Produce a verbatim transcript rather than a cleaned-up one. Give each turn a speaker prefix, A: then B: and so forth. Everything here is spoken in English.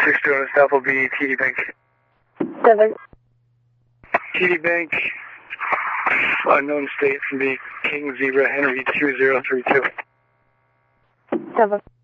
A: six two on the south will be T D Bank.
B: Seven.
A: T D Bank, unknown state, from be King Zebra Henry two zero three two.
B: Seven.